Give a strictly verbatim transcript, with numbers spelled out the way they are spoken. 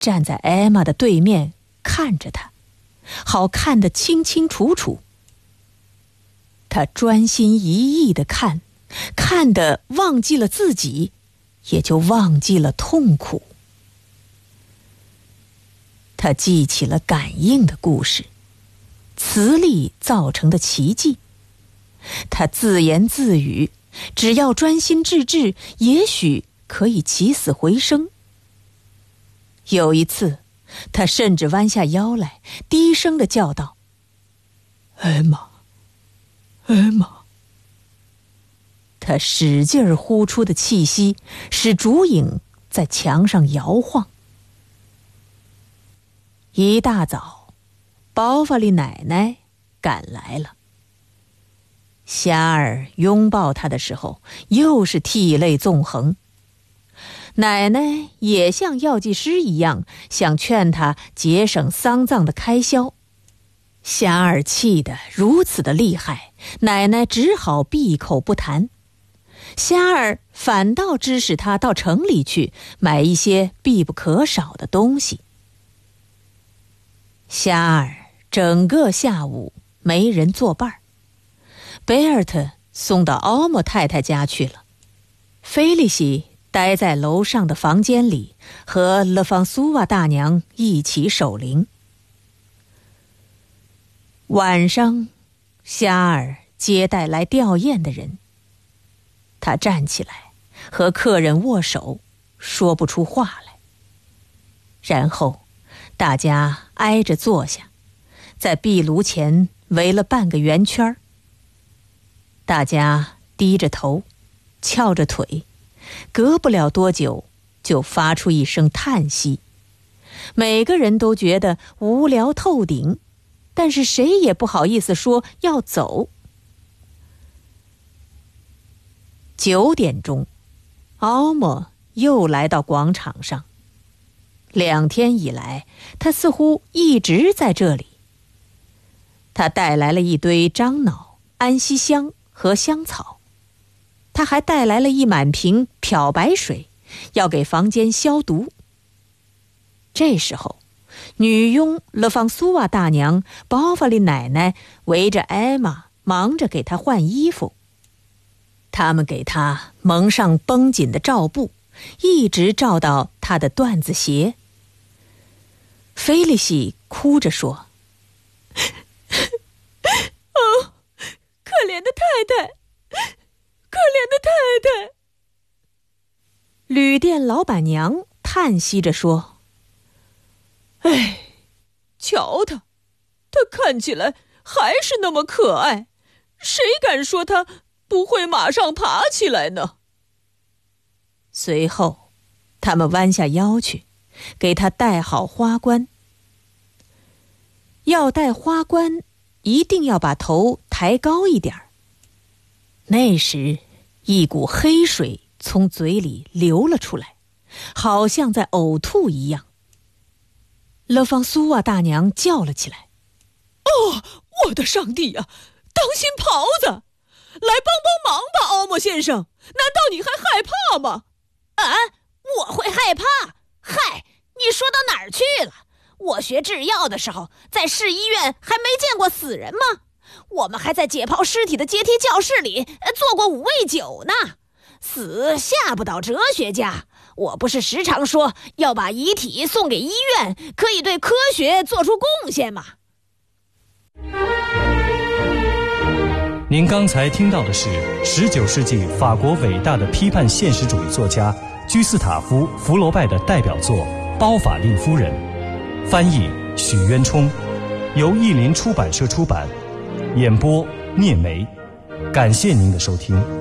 站在艾玛的对面看着她，好看得清清楚楚。他专心一意地看，看得忘记了自己，也就忘记了痛苦。他记起了感应的故事，磁力造成的奇迹。他自言自语，只要专心致志，也许可以起死回生。有一次，他甚至弯下腰来，低声地叫道：“艾玛，艾玛。”他使劲儿呼出的气息，使烛影在墙上摇晃。一大早，包法利奶奶赶来了。夏尔拥抱她的时候，又是涕泪纵横。奶奶也像药剂师一样，想劝她节省丧葬的开销。夏尔气得如此的厉害，奶奶只好闭口不谈。夏尔反倒指使他到城里去买一些必不可少的东西。夏尔整个下午没人作伴儿，贝尔特送到奥莫太太家去了，菲利西待在楼上的房间里，和勒方苏瓦大娘一起守灵。晚上，夏尔接待来吊唁的人。他站起来，和客人握手，说不出话来。然后，大家挨着坐下，在壁炉前围了半个圆圈。大家低着头，翘着腿，隔不了多久就发出一声叹息。每个人都觉得无聊透顶，但是谁也不好意思说要走。九点钟，奥莫又来到广场上。两天以来，他似乎一直在这里。他带来了一堆樟脑、安息香和香草，他还带来了一满瓶漂白水，要给房间消毒。这时候，女佣勒方苏瓦大娘、包法利奶奶围着艾玛，忙着给她换衣服。他们给她蒙上绷紧的罩布，一直罩到她的缎子鞋。菲利西哭着说：“哦，可怜的太太，可怜的太太。”旅店老板娘叹息着说：“哎，瞧她，她看起来还是那么可爱，谁敢说她不会马上爬起来呢？”随后，他们弯下腰去，给她戴好花冠。要戴花冠，一定要把头抬高一点儿。那时，一股黑水从嘴里流了出来，好像在呕吐一样。勒方苏瓦大娘叫了起来：“哦，我的上帝呀！当心袍子！来帮帮忙吧，奥莫先生！难道你还害怕吗？”“ 啊，我会害怕？嗨，你说到哪儿去了？我学制药的时候，在市医院还没见过死人吗？我们还在解剖尸体的阶梯教室里做过五味酒呢。死吓不倒哲学家。我不是时常说要把遗体送给医院，可以对科学做出贡献吗？” 您刚才听到的是十九世纪法国伟大的批判现实主义作家居斯塔夫·福楼拜的代表作《包法利夫人》，翻译许渊冲，由译林出版社出版，演播聂梅。感谢您的收听。